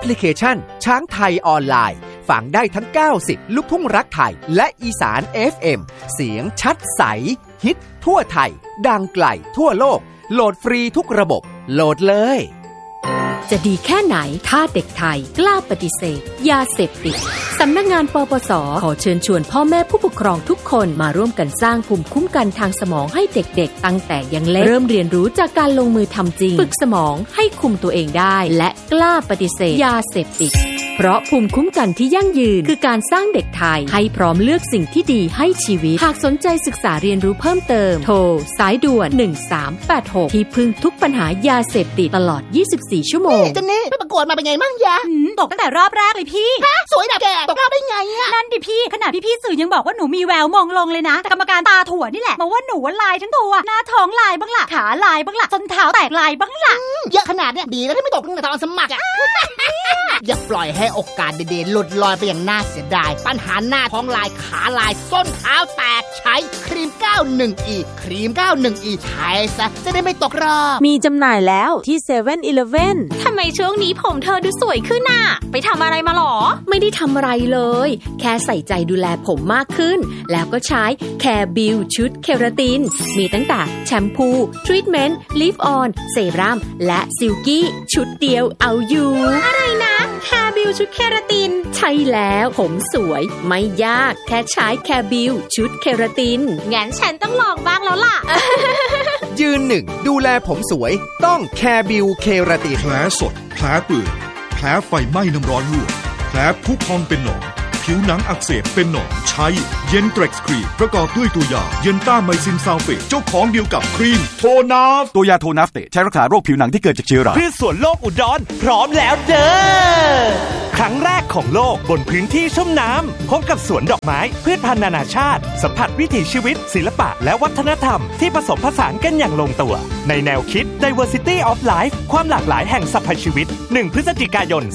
พลิเคชันช้างไทยออนไลน์ฟังได้ทั้ง90ลูกทุ่งรักไทยและอีสาน FM เสียงชัดใสฮิตทั่วไทยดังไกลทั่วโลกโหลดฟรีทุกระบบโหลดเลยจะดีแค่ไหนถ้าเด็กไทยกล้าปฏิเสธยาเสพติดสำนักงานปปส.ขอเชิญชวนพ่อแม่ผู้ปกครองทุกคนมาร่วมกันสร้างภูมิคุ้มกันทางสมองให้เด็กๆตั้งแต่ยังเล็กเริ่มเรียนรู้จากการลงมือทำจริงฝึกสมองให้คุมตัวเองได้และกล้าปฏิเสธยาเสพติดเพราะภูมิคุ้มกันที่ยั่งยืนคือการสร้างเด็กไทยให้พร้อมเลือกสิ่งที่ดีให้ชีวิตหากสนใจศึกษาเรียนรู้เพิ่มเติมโทรสายด่วน1386ที่พึ่งทุกปัญหายาเสพติดตลอด24ชั่วโมงเจนนี่ไปประกวดมาเป็นไงมั่งยะตกตั้งแต่รอบแรกเลยพี่ฮะสวยแบบแกตกรอบได้ไงอะนั่นดิพี่ขนาดพี่สื่อยังบอกว่าหนูมีแววมองลงเลยนะแต่กรรมการตาถั่วนี่แหละบอกว่าหนูลายทั้งตัวหน้าท้องลายบ้างล่ะขาลายบ้างล่ะส้นเท้าแตกลายบ้างล่ะเยอะขนาดเนี้ยดีแล้วที่ไม่ตกตั้งแต่ตอนสมัครอะอย่าปล่อยให้โอกาสดีๆหลุดลอยไปอย่างน่าเสียดายปัญหาหน้าท้องลายขาลายส้นเท้าแตกใช้ครีม 91E ครีม 91E ใช้ซะจะได้ไม่ตกรอบมีจำหน่ายแล้วที่ 7-Eleven ทำไมช่วงนี้ผมเธอดูสวยขึ้นน่ะไปทำอะไรมาหรอไม่ได้ทำอะไรเลยแค่ใส่ใจดูแลผมมากขึ้นแล้วก็ใช้แคร์บิวชุดเคราตินมีตั้งแต่แชมพูทรีทเมนต์ลิฟออนเซรั่มและซิลกี้ชุดเดียวเอาอยู่อะไรนะแคร์บิวชุดเคราตินใช่แล้วผมสวยไม่ยากแค่ใช้แคร์บิวชุดเคราตินงั้นฉันต้องลองบ้างแล้วล่ะยืนหนึ่งดูแลผมสวยต้องแคร์บิวเคราตินแผลสดแผลเปื่อยแผลไฟไหม้น้ำร้อนลวกแผลพุพองเป็นหนองผิวหนังอักเสบเป็นหนองใช้เย็นเทร็กซ์ครีมประกอบด้วยตัวยาเย็นต้าไมซินซัลเฟตเจ้าของเดียวกับครีมโทนาฟตัวยาโทนาฟเตใช้รักษาโรคผิวหนังที่เกิดจากเชื้อราพืชสวนโลกอุดรพร้อมแล้วเด้อครั้งแรกของโลกบนพื้นที่ชุ่มน้ำพบกับสวนดอกไม้พืชพันธุ์นานาชาติสัมผัสวิถีชีวิตศิลปะและวัฒนธรรมที่ผสมผสานกันอย่างลงตัวในแนวคิด Diversity of Life ความหลากหลายแห่งสรรพชีวิต1พฤศจิกายน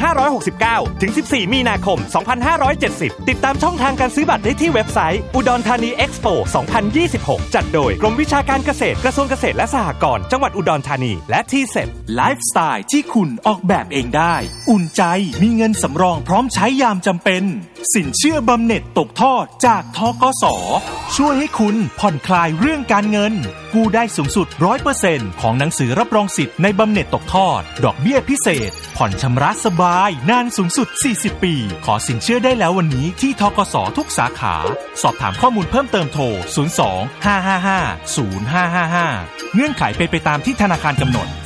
2569ถึง14มีนาคม2570ติดตามช่องทางการซื้อบัตรได้ที่เว็บไซต์อุดรธานีเอ็กซ์โป2026จัดโดยกรมวิชาการเกษตรกระทรวงเกษตรและสหกรณ์จังหวัดอุดรธานีและที่เซ็ตไลฟ์สไตล์ที่คุณออกแบบเองได้อุ่นใจมีเงินสำรองพร้อมใช้ยามจำเป็นสินเชื่อบำเหน็จตกทอดจากธกส.ช่วยให้คุณผ่อนคลายเรื่องการเงินกู้ได้สูงสุด 100% ของหนังสือรับรองสิทธิ์ในบำเหน็จตกทอดดอกเบี้ยพิเศษผ่อนชำระสบายนานสูงสุด40ปีขอสินเชื่อได้แล้ววันนี้ที่ธกส.ทุกสาขาสอบถามข้อมูลเพิ่มเติมโทร02 555 0555เงื่อนไขเป็นไปตามที่ธนาคารกำหนด